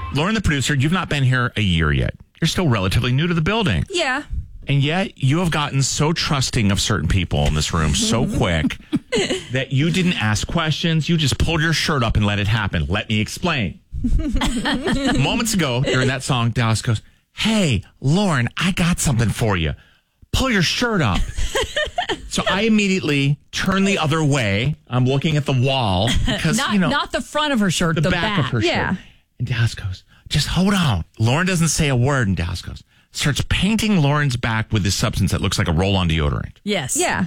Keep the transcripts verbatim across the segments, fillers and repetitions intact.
Lauren, the producer, you've not been here a year yet. You're still relatively new to the building. Yeah. And yet you have gotten so trusting of certain people in this room so quick that you didn't ask questions. You just pulled your shirt up and let it happen. Let me explain. Moments ago, during that song, Dallas goes, "Hey, Lauren, I got something for you. Pull your shirt up." So I immediately turn the other way. I'm looking at the wall because, not, you know, not the front of her shirt, the, the back, back of her yeah. shirt. And Dallas goes, "Just hold on." Lauren doesn't say a word, and Dallas goes, starts painting Lauren's back with this substance that looks like a roll-on deodorant. Yes. Yeah.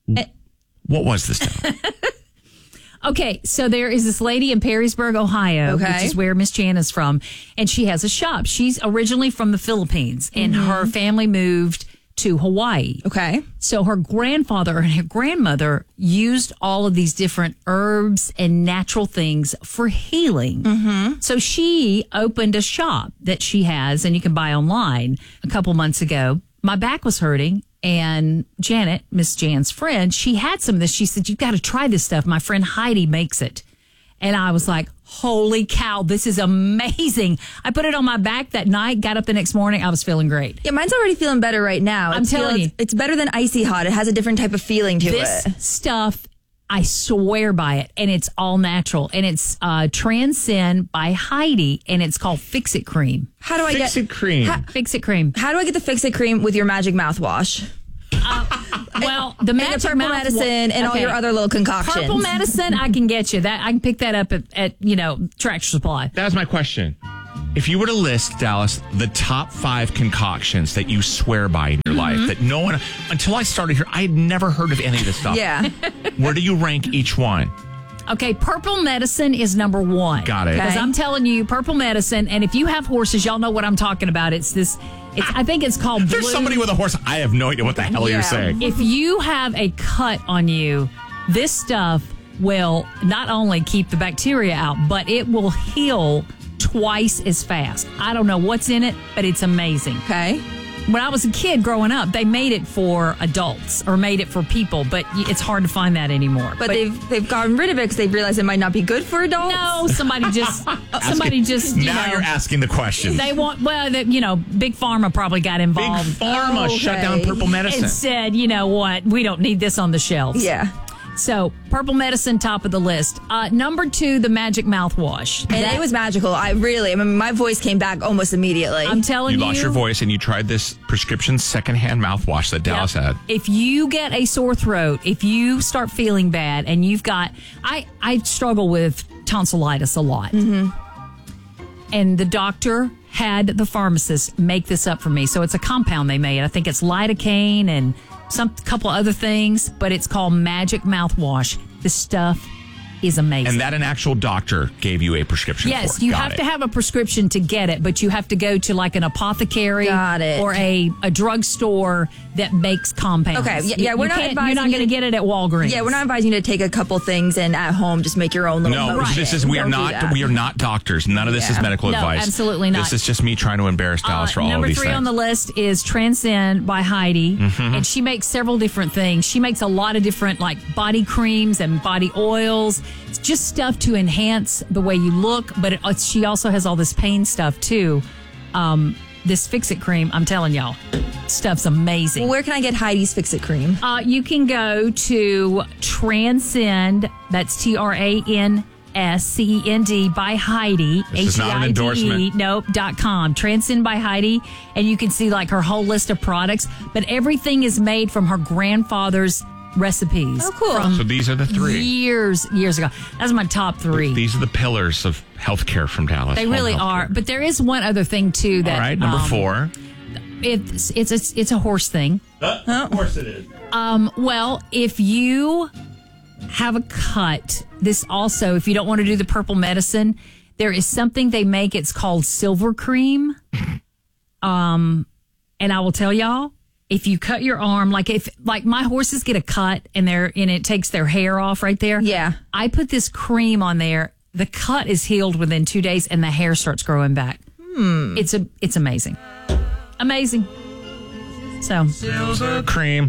What was this stuff? Okay, so there is this lady in Perrysburg, Ohio, Okay. which is where Miss Jan is from, and she has a shop. She's originally from the Philippines, and Mm-hmm. her family moved to Hawaii. Okay. So her grandfather and her grandmother used all of these different herbs and natural things for healing. Mm-hmm. So she opened a shop that she has, and you can buy online a couple months ago. My back was hurting, and Janet, Miss Jan's friend, she had some of this. She said, "You've got to try this stuff. My friend Heidi makes it." And I was like, holy cow, this is amazing. I put it on my back that night, got up the next morning. I was feeling great. Yeah, mine's already feeling better right now. I'm It's telling feels- you. It's better than icy hot. It has a different type of feeling to This it. stuff, I swear by it, and it's all natural. And it's uh, Transcend by Heidi, and it's called Fix It Cream. How do I Fix get It Cream. Ha- Fix It Cream. How do I get the Fix It Cream with your magic mouthwash? Well, the And the magic purple mouth- medicine and all Okay. your other little concoctions. Purple medicine, I can get you that. I can pick that up at, at you know Tractor Supply. That was my question. If you were to list, Dallas, the top five concoctions that you swear by in your Mm-hmm. life that no one, until I started here, I had never heard of any of this stuff. Yeah. Where do you rank each one? Okay, purple medicine is number one. Got it. Because Okay. I'm telling you, purple medicine, and if you have horses, y'all know what I'm talking about. It's this. It's. I think it's called. There's blue- somebody with a horse. I have no idea what the hell Yeah. you're saying. If you have a cut on you, this stuff will not only keep the bacteria out, but it will heal twice as fast. I don't know what's in it, but it's amazing. Okay. When I was a kid growing up, they made it for adults or made it for people, but y- it's hard to find that anymore. But, they've they've gotten rid of it because they've realized it might not be good for adults. no, somebody just somebody just you now know, you're asking the question. they want well, the, you know, Big Pharma probably got Big involved Pharma Oh, shut okay. down purple medicine. and said, you know what, we don't need this on the shelves. Yeah. So, purple medicine, top of the list. Uh, number two, the magic mouthwash. And That- it was magical. I really, I mean, my voice came back almost immediately. I'm telling You you. lost your voice and you tried this prescription secondhand mouthwash that Dallas Yep. had. If you get a sore throat, if you start feeling bad, and you've got, I, I struggle with tonsillitis a lot. Mm-hmm. And the doctor had the pharmacist make this up for me. So it's a compound they made. I think it's lidocaine and some couple other things, but it's called Magic Mouthwash. This stuff is amazing. And that an actual doctor gave you a prescription Yes, for. you Got have it. to have a prescription to get it, but you have to go to like an apothecary Got it. or a, a drugstore that makes compounds. Okay, yeah, You- yeah, we're you not can't- advising You're not going you to to- get it at Walgreens. yeah, we're not advising you to take a couple things and at home just make your own little No, motion. this is we are Don't do not that. we are not doctors. None of this is Yeah. medical No, advice. absolutely not. This is just me trying to embarrass Dallas Uh, for all number of these three things. on the list is Transcend by Heidi, Mm-hmm. and she makes several different things. She makes a lot of different like body creams and body oils. It's just stuff to enhance the way you look, but it, it's- she also has all this pain stuff too. Um, this Fix It cream, I'm telling y'all, stuff's amazing. Well, where can I get Heidi's Fix It cream? Uh, you can go to Transcend, that's T R A N S C E N D by Heidi. This is not an endorsement. Nope, dot com. Transcend by Heidi. And you can see like her whole list of products. But everything is made from her grandfather's recipes. Oh, cool. From So these are the three. years, years ago. That's my top three. These are the pillars of healthcare from Dallas. They Home really healthcare. are. But there is one other thing too that All right, number um, four. It's, it's, it's, it's a horse thing. Of course it is. Um, well, if you have a cut, this also, if you don't want to do the purple medicine, there is something they make. It's called silver cream. Um, and I will tell y'all, if you cut your arm, like if, like my horses get a cut and they're, and it takes their hair off right there. Yeah. I put this cream on there. The cut is healed within two days and the hair starts growing back. Hmm. It's a, it's amazing. Amazing. So. Silver cream.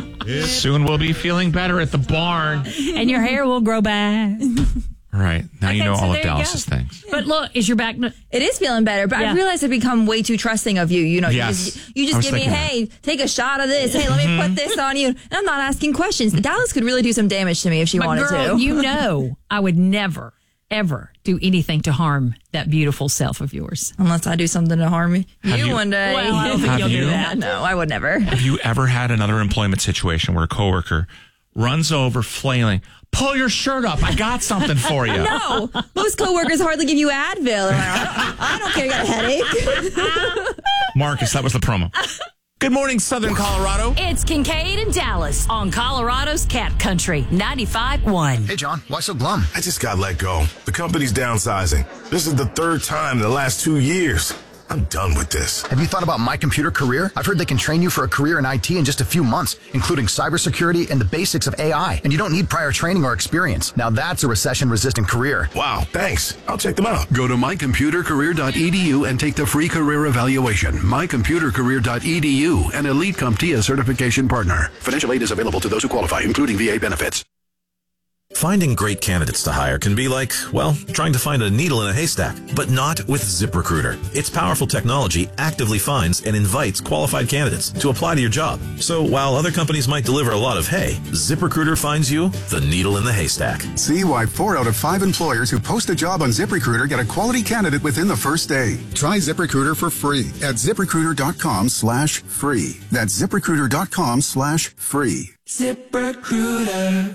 Soon we'll be feeling better at the barn. And your hair will grow back. All right. Now now you Okay, know so all of there you Dallas's go. things. But look, is your back? No- It is feeling better, but Yeah. I realized I've become way too trusting of you. You know, Yes. you just, you I just was give me, thinking hey, take a shot of this. Hey, let me put this on you. And I'm not asking questions. Dallas could really do some damage to me if she but wanted girl, to. you know, I would never, ever do anything to harm that beautiful self of yours. Unless I do something to harm you, Have you you- one day. Well, I don't think Have you'll you? do that. No, I would never. Have you ever had another employment situation where a coworker runs over flailing, pull your shirt up, I got something for you? No, most coworkers hardly give you Advil. They're like, I, don't, I don't care, you got a headache. Marcus, that was the promo. Good morning, Southern Colorado. It's Kincaid and Dallas on Colorado's Cat Country ninety-five point one. Hey, John, why so glum? I just got let go. The company's downsizing. This is the third time in the last two years. I'm done with this. Have you thought about My Computer Career? I've heard they can train you for a career in I T in just a few months, including cybersecurity and the basics of A I. And you don't need prior training or experience. Now that's a recession-resistant career. Wow, thanks. I'll check them out. Go to my computer career dot e d u and take the free career evaluation. my computer career dot e d u, an Elite CompTIA certification partner. Financial aid is available to those who qualify, including V A benefits. Finding great candidates to hire can be like, well, trying to find a needle in a haystack, but not with ZipRecruiter. Its powerful technology actively finds and invites qualified candidates to apply to your job. So while other companies might deliver a lot of hay, ZipRecruiter finds you the needle in the haystack. See why four out of five employers who post a job on ZipRecruiter get a quality candidate within the first day. Try ZipRecruiter for free at ZipRecruiter.com slash free. That's ZipRecruiter.com slash free. ZipRecruiter.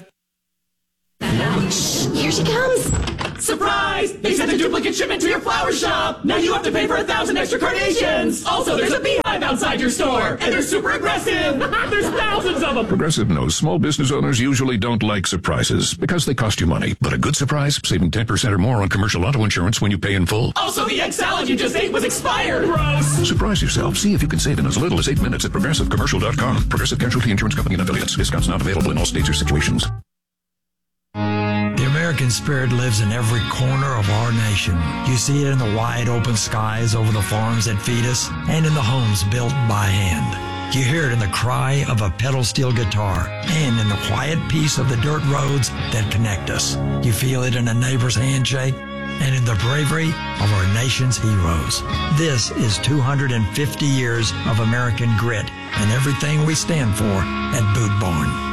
Here she comes. Surprise! They sent a duplicate shipment to your flower shop. Now you have to pay for a thousand extra carnations. Also, there's a beehive outside your store, and they're super aggressive. There's thousands of them. Progressive knows small business owners usually don't like surprises because they cost you money. But a good surprise, saving ten percent or more on commercial auto insurance when you pay in full. Also, the egg salad you just ate was expired. Gross. Surprise yourself. See if you can save in as little as eight minutes at progressive commercial dot com. Progressive Casualty Insurance Company and affiliates. Discounts not available in all states or situations. The American spirit lives in every corner of our nation. You see it in the wide open skies over the farms that feed us and in the homes built by hand. You hear it in the cry of a pedal steel guitar and in the quiet peace of the dirt roads that connect us. You feel it in a neighbor's handshake and in the bravery of our nation's heroes. This is two hundred fifty years of American grit and everything we stand for at Boot Barn.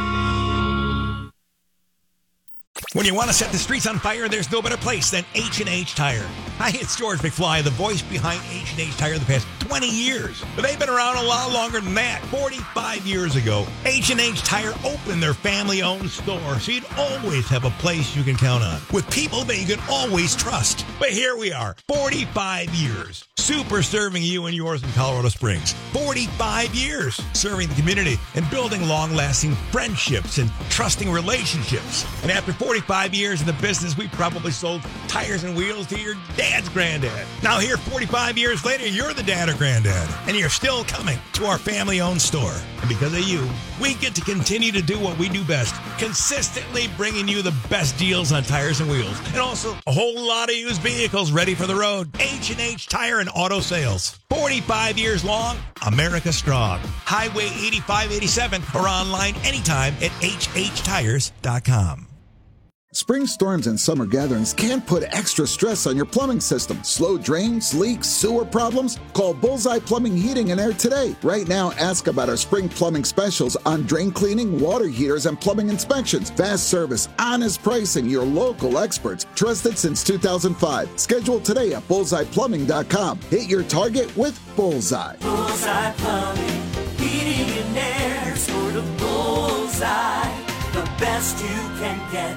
When you want to set the streets on fire, there's no better place than H and H Tire. Hi, it's George McFly, the voice behind H and H Tire the past twenty years. But they've been around a lot longer than that. forty-five years ago, H and H Tire opened their family-owned store, so you'd always have a place you can count on, with people that you can always trust. But here we are, forty-five years, super serving you and yours in Colorado Springs. forty-five years serving the community and building long-lasting friendships and trusting relationships. And after forty-five years in the business, we probably sold tires and wheels to your dad's granddad. Now here, forty-five years later, you're the dad or granddad, and you're still coming to our family-owned store. And because of you, we get to continue to do what we do best, consistently bringing you the best deals on tires and wheels, and also a whole lot of used vehicles ready for the road. H and H Tire and Auto Sales. forty-five years long, America strong. Highway eighty-five eighty-seven or online anytime at h h tires dot com. Spring storms and summer gatherings can't put extra stress on your plumbing system. Slow drains, leaks, sewer problems? Call Bullseye Plumbing, Heating and Air today. Right now, ask about our spring plumbing specials on drain cleaning, water heaters, and plumbing inspections. Fast service, honest pricing, your local experts. Trusted since two thousand five. Schedule today at bullseye plumbing dot com. Hit your target with Bullseye. Bullseye Plumbing, Heating and Air, sort of bullseye, the best you can get.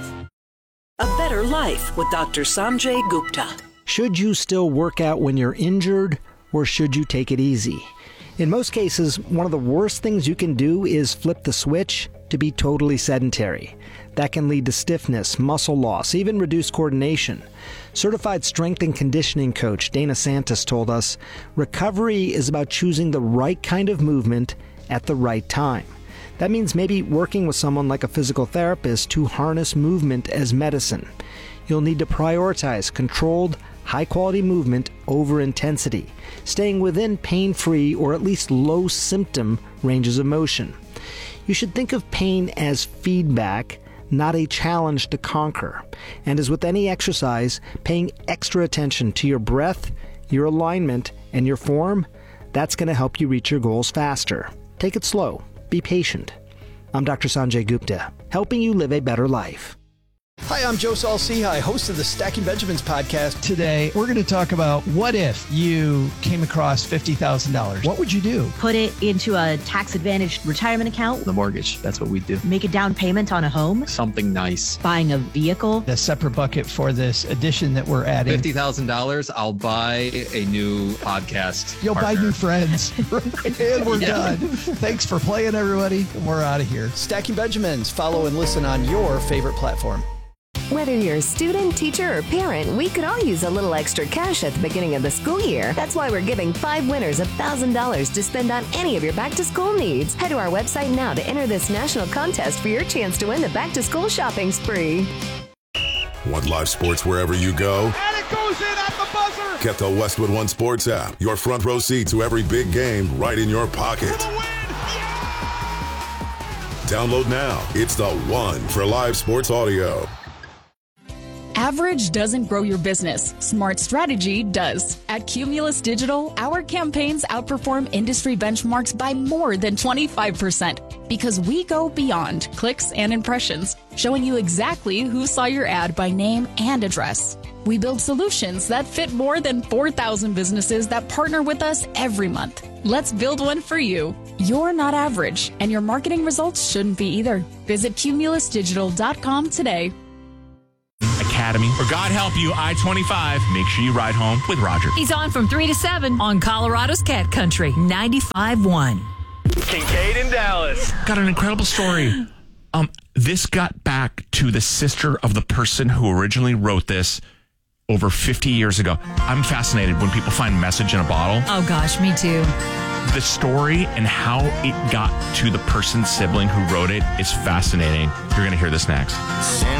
A better life with Doctor Sanjay Gupta. Should you still work out when you're injured, or should you take it easy? In most cases, one of the worst things you can do is flip the switch to be totally sedentary. That can lead to stiffness, muscle loss, even reduced coordination. Certified strength and conditioning coach Dana Santos told us, recovery is about choosing the right kind of movement at the right time. That means maybe working with someone like a physical therapist to harness movement as medicine. You'll need to prioritize controlled, high-quality movement over intensity, staying within pain-free or at least low-symptom ranges of motion. You should think of pain as feedback, not a challenge to conquer. And as with any exercise, paying extra attention to your breath, your alignment, and your form, that's going to help you reach your goals faster. Take it slow. Be patient. I'm Doctor Sanjay Gupta, helping you live a better life. Hi, I'm Joe Saul-Sehy, host of the Stacking Benjamins podcast. Today, we're going to talk about what if you came across fifty thousand dollars. What would you do? Put it into a tax-advantaged retirement account. The mortgage, that's what we do. Make a down payment on a home. Something nice. Buying a vehicle. A separate bucket for this addition that we're adding. fifty thousand dollars, I'll buy a new podcast You'll partner. buy new friends. And we're Yeah. done. Thanks for playing, everybody. We're out of here. Stacking Benjamins. Follow and listen on your favorite platform. Whether you're a student, teacher, or parent, we could all use a little extra cash at the beginning of the school year. That's why we're giving five winners one thousand dollars to spend on any of your back-to-school needs. Head to our website now to enter this national contest for your chance to win the back-to-school shopping spree. Want live sports wherever you go? And it goes in at the buzzer. Get the Westwood One Sports app. Your front row seat to every big game right in your pocket. Download now. It's the one for live sports audio. Average doesn't grow your business. Smart strategy does. At Cumulus Digital, our campaigns outperform industry benchmarks by more than twenty-five percent because we go beyond clicks and impressions, showing you exactly who saw your ad by name and address. We build solutions that fit more than four thousand businesses that partner with us every month. Let's build one for you. You're not average, and your marketing results shouldn't be either. Visit cumulus digital dot com today. Academy, or God help you, I twenty-five. Make sure you ride home with Roger. He's on from three to seven on Colorado's Cat Country, ninety-five point one. Kincaid in Dallas. Got an incredible story. Um, this got back to the sister of the person who originally wrote this over fifty years ago. I'm fascinated when people find a message in a bottle. Oh, gosh, me too. The story and how it got to the person's sibling who wrote it is fascinating. You're going to hear this next.